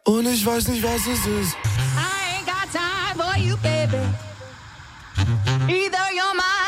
Und ich weiß nicht, was es ist. I ain't got time for you, baby. Either you're my